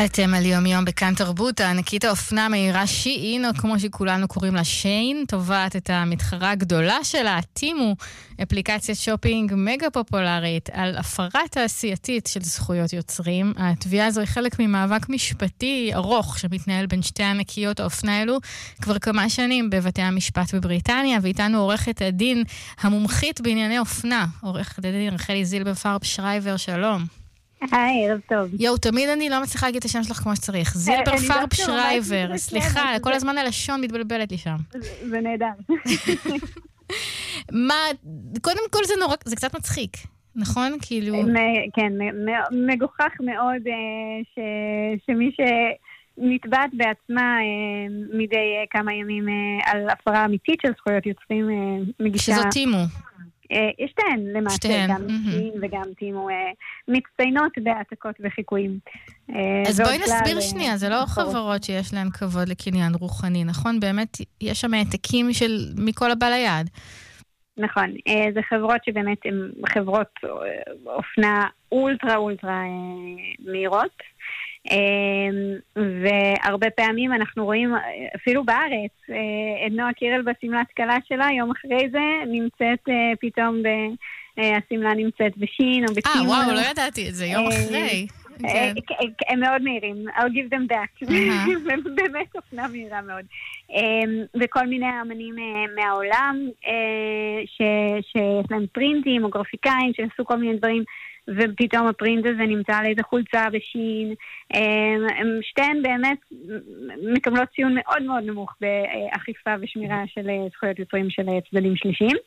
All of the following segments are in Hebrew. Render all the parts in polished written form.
אתם על יום יום בכאן תרבות, ענקית האופנה מהירה שיין, או כמו שכולנו קוראים לה שיין, תובעת את המתחרה הגדולה שלה, טימו, אפליקציית שופינג מגה פופולרית, על הפרה תעשייתית של זכויות יוצרים. התביעה הזו היא חלק ממאבק משפטי ארוך שמתנהל בין שתי ענקיות האופנה אלו כבר כמה שנים בבתי המשפט בבריטניה, ואיתנו עורכת הדין המומחית בענייני אופנה, עורכת הדין רחלי זילבר פרב שרייבר, שלום. היי, ערב טוב. יו, תמיד אני לא מצליחה להגיד את השם שלך כמו שצריך. זילבר פרב שרייבר. סליחה, כל הזמן הלשון מתבלבלת לי שם. זה נהדר. מה, קודם כל זה נורא, זה קצת מצחיק, נכון? כאילו... כן, מגוחך מאוד שמי שנתבעת בעצמה מדי כמה ימים על הפרה אמיתית של זכויות יוצרים מגישה... שזאת טימו. שתיהן למעשה, גם שיין וגם טימו מצטיינות בהעתקות וחיקויים. אז בואי נסביר שנייה, זה לא חברות שיש להן כבוד לקניין רוחני, נכון? באמת יש שם העתקים מכל הבא ליד. נכון, זה חברות שבאמת הן חברות אופנה אולטרה מהירות, והרבה פעמים אנחנו רואים אפילו בארץ את נועה קירל בסמלת קלה שלה, יום אחרי זה נמצאת פתאום הסמלה נמצאת בשין או בטימו. וואו, לא ידעתי את זה, יום אחרי. הם מאוד מהירים, I'll give them back. באמת אופנה מהירה מאוד. וכל מיני אמנים מהעולם שיש להם פרינטים או גרפיקאים שעשו כל מיני דברים, ופתאום הפרינט הזה נמצא על איזה חולצה בשין. שתיהן באמת מקבלות ציון מאוד מאוד נמוך באכיפה ושמירה של זכויות יוצרים של צדדים שלישיים.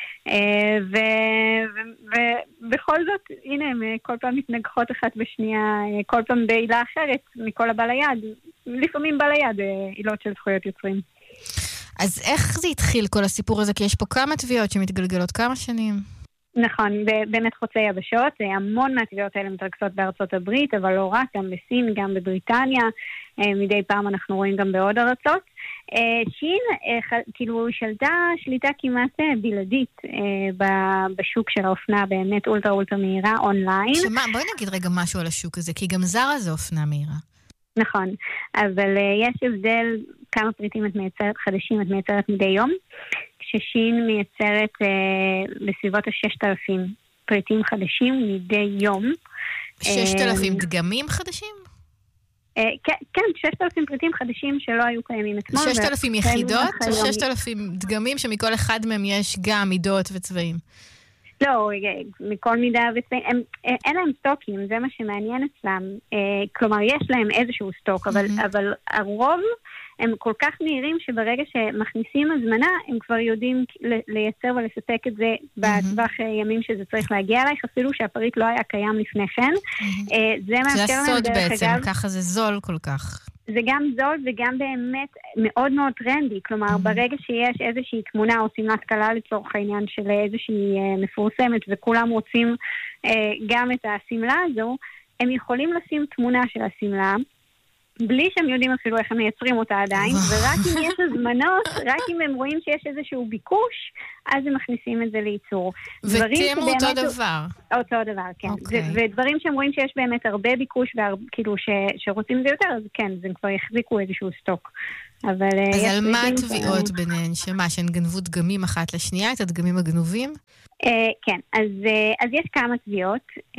ובכל זאת, הנה, הם כל פעם מתנגחות אחת בשנייה, כל פעם בעילה אחרת מכל הבא ליד. לפעמים בא ליד עילות של זכויות יוצרים. אז איך זה התחיל כל הסיפור הזה? כי יש פה כמה תביעות שמתגלגלות כמה שנים. נכון, באמת חוצי יבשות, המון מהתביעות האלה מתרכזות בארצות הברית, אבל לא רק, גם בסין, גם בבריטניה, מדי פעם אנחנו רואים גם בעוד ארצות. שין כאילו שלטה שליטה כמעט בלעדית בשוק של האופנה באמת אולטרה מהירה אונליין. בואי נגיד רגע משהו על השוק הזה, כי גם זרה זה אופנה מהירה. נכון, אבל יש הבדל כמה פריטים את מייצרת חדשים, את מייצרת מדי יום, כששין מייצרת בסביבות ה-6,000 פריטים חדשים מדי יום. 6,000 דגמים חדשים? כן, 6,000 פריטים חדשים שלא היו קיימים אתמול. 6,000 יחידות או 6,000 דגמים שמכל אחד מהם יש גם מידות וצבעים? לא, מכל מידה וצבעים. אין להם סטוקים, זה מה שמעניין אצלם. כלומר, יש להם איזשהו סטוק, אבל הרוב הם כל כך מהירים שברגע שמכניסים הזמנה, הם כבר יודעים לייצר ולספק את זה בטווח ימים שזה צריך להגיע אלייך, אפילו שהפריט לא היה קיים לפני כן. זה הסוד בעצם, ככה זה זול כל כך. זה גם זול וגם באמת מאוד מאוד טרנדי, כלומר ברגע שיש איזושהי תמונה או סמלת קלה לצורך העניין של איזושהי מפורסמת וכולם רוצים גם את הסמלה הזו, הם יכולים לשים תמונה של הסמלה, בלי שהם יודעים אפילו איך הם מייצרים אותה עדיין, ורק אם יש הזמנות, רק אם הם רואים שיש איזשהו ביקוש, אז הם מכניסים את זה לייצור. ותיאמו אותו דבר. אותו דבר, כן. ודברים שהם רואים שיש באמת הרבה ביקוש, כאילו שרוצים זה יותר, אז כן, אז הם כבר יחזיקו איזשהו סטוק. אז על מה התביעות ביניהן? שהן גנבו דגמים אחת לשנייה, את הדגמים הגנובים? כן, אז יש כמה תביעות.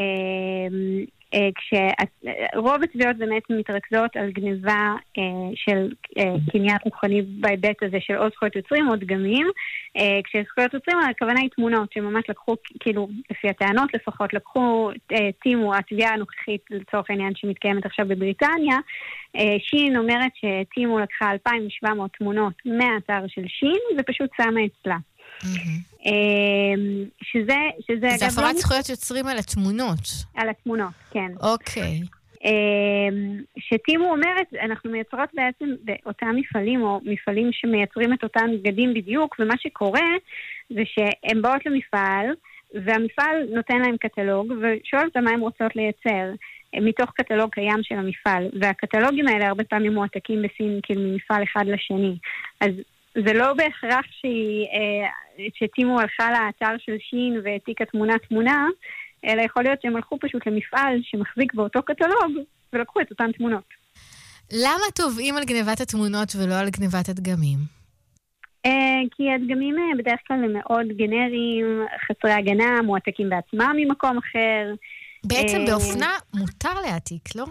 כשרוב התביעות באמת מתרכזות על גניבה של קניין רוחני בהיבט הזה של או זכויות יוצרים או דגמים, כשזכויות יוצרים הכוונה היא תמונות שממש לקחו, כאילו לפי הטענות לפחות לקחו, טימו, התביעה הנוכחית לצורך העניין שמתקיימת עכשיו בבריטניה, שין אומרת שטימו לקחה 2,700 תמונות מהאתר של שין ופשוט שמה אצלה. זה הפרת זכויות יוצרים על התמונות. על התמונות, כן. אוקיי. שטימו אומרת, אנחנו מייצרות בעצם באותם מפעלים, או מפעלים שמייצרים את אותם בגדים בדיוק, ומה שקורה זה שהן באות למפעל, והמפעל נותן להם קטלוג, ושואל אותם מה הם רוצות לייצר, מתוך קטלוג קיים של המפעל, והקטלוגים האלה הרבה פעמים מועתקים בסין, כאילו ממפעל אחד לשני. אז זה לא בהכרח שטימו הלכה לאתר של שין והעתיקה תמונה, אלא יכול להיות שהם הלכו פשוט למפעל שמחזיק באותו קטלוג ולקחו את אותן תמונות. למה תובעים על גניבת התמונות ולא על גניבת הדגמים? כי הדגמים בדרך כלל הם מאוד גנריים, חסרי הגנה, מועתקים בעצמם ממקום אחר. בעצם באופנה מותר להעתיק, לא?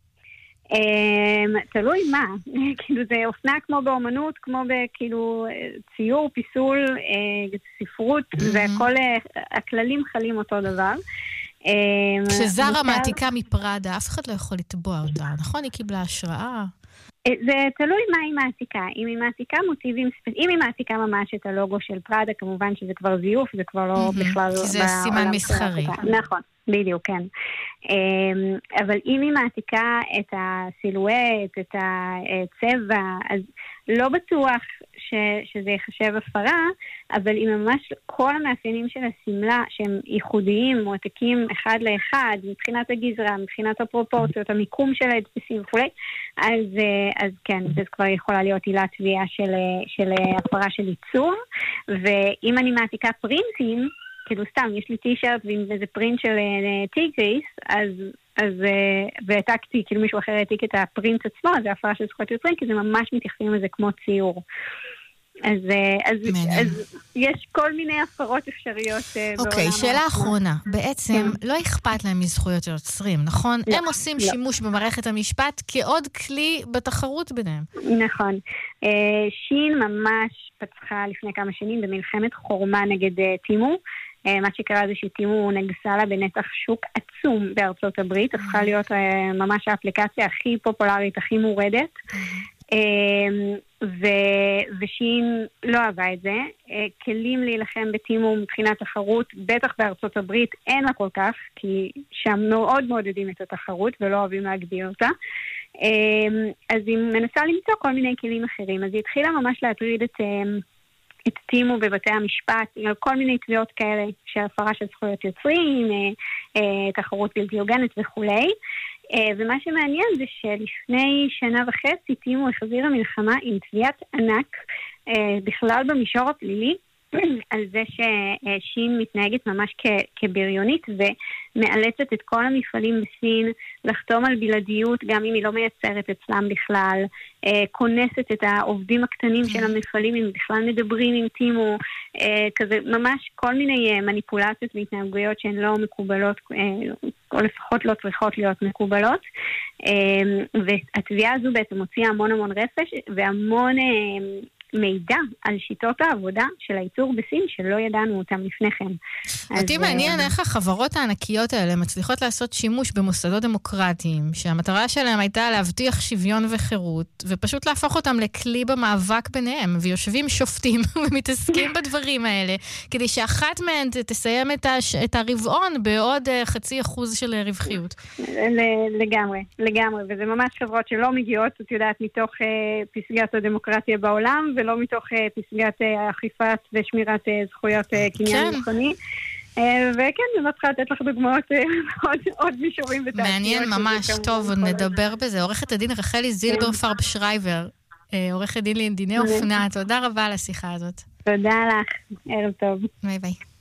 תלוי מה. כאילו זה אופנה כמו באומנות, כמו בכאילו ציור, פיסול, ספרות, וכל הכללים חלים אותו דבר. כשזרה מעתיקה מפראדה, אף אחד לא יכול לתבוע אותה, נכון? היא קיבלה השראה. זה תלוי מה היא מעתיקה. אם היא מעתיקה מוטיבים, אם היא מעתיקה ממש את הלוגו של פראדה, כמובן שזה כבר זיוף, זה כבר לא בכלל... כי זה סימן מסחרי. נכון, בדיוק, כן. אבל אם היא מעתיקה את הסילואט, את הצבע, אז לא בטוח שזה יחשב הפרה, אבל אם ממש כל המאפיינים של הסמלה, שהם ייחודיים, מועתקים אחד לאחד, מבחינת הגזרה, מבחינת הפרופורציות, המיקום של ההדפסים וכו', אז כן, זה כבר יכולה להיות עילת תביעה של הפרה של ייצור, ואם אני מעתיקה פרינטים, כאילו סתם, יש לי טי-שירט ועם איזה פרינט של טיגריס, אז והעתקתי, כאילו מישהו אחר העתיק את הפרינט עצמו, אז זה הפרה של זכויות יוצרים, כי זה ממש מתייחסים לזה כמו ציור. אז יש כל מיני הפרות אפשריות בעולם. אוקיי, שאלה אחרונה. בעצם לא אכפת להם מזכויות יוצרים, נכון? הם עושים שימוש במערכת המשפט כעוד כלי בתחרות ביניהם. נכון. שין ממש פצחה לפני כמה שנים במלחמת חורמה נגד טימו. מה שקרה זה שטימו נגסה לה בנתח שוק עצום בארצות הברית, הפכה להיות ממש האפליקציה הכי פופולרית, הכי מורדת, ושין לא אהבה את זה. כלים להילחם בטימו מבחינת תחרות, בטח בארצות הברית אין לה כל כך, כי שם מאוד מעודדים את התחרות ולא אוהבים להגביל אותה. אז היא מנסה למצוא כל מיני כלים אחרים, אז היא התחילה ממש להטריד את טימו בבתי המשפט, על כל מיני תביעות כאלה של הפרה של זכויות יוצרים, תחרות בלתי הוגנת וכו'. ומה שמעניין זה שלפני שנה וחצי טימו החזירה מלחמה עם תביעת ענק, בכלל במישור הפלילי, על זה ששין מתנהגת ממש כבריונית ומאלצת את כל המפעלים בסין לחתום על בלעדיות גם אם היא לא מייצרת אצלם בכלל, כונסת את העובדים הקטנים של המפעלים אם בכלל מדברים עם טימו, כזה ממש כל מיני מניפולציות והתנהגויות שהן לא מקובלות או לפחות לא צריכות להיות מקובלות, והתביעה הזו בעצם הוציאה המון רפש והמון מידע על שיטות העבודה של הייצור בסין שלא ידענו אותם לפני כן. אותי מעניין איך החברות הענקיות האלה מצליחות לעשות שימוש במוסדות דמוקרטיים, שהמטרה שלהם הייתה להבטיח שוויון וחירות, ופשוט להפוך אותם לכלי במאבק ביניהם, ויושבים שופטים ומתעסקים בדברים האלה, כדי שאחת מהן תסיים את הרבעון בעוד 0.5% של רווחיות. לגמרי, וזה ממש חברות שלא מגיעות, את יודעת, מתוך פסגת הדמוקרטיה בעולם, ולא מתוך פסגת אכיפת ושמירת זכויות קניין מכוני. וכן, אני צריכה לתת לך דוגמאות עוד מישורים ותעשיות. מעניין ממש, טוב, נדבר בזה. עורכת הדין רחלי זילברפרב שרייבר, עורכת דין לדיני אופנה, תודה רבה על השיחה הזאת. תודה לך, ערב טוב. ביי ביי.